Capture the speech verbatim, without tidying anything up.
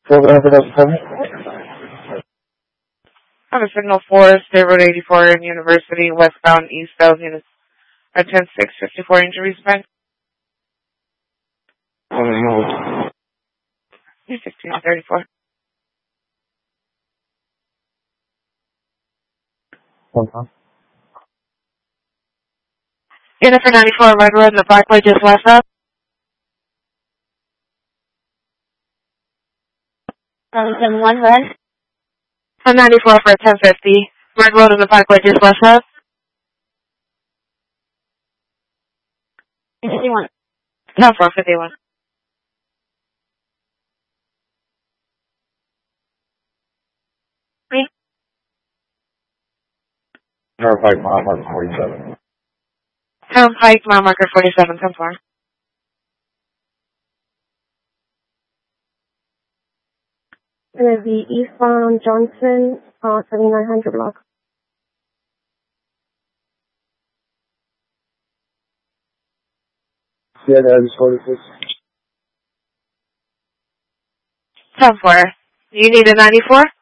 On a signal four, State Road eighty-four in University, westbound, eastbound, units are ten six fifty-four injuries, man. sixteen thirty-four. Okay. Unit for ninety-four, Red Road in the Parkway, just west up. seven one, Red. On ninety-four for ten fifty, Red Road in the Parkway, just west up. fifty-one. ten four fifty-one. Me? Turnpike, mile marker forty-seven. Turnpike, mile marker forty-seven, ten four. Gonna be eastbound Johnson, uh, seventy-nine hundred block. Yeah, that is forty-six. ten four. You need a ninety-four?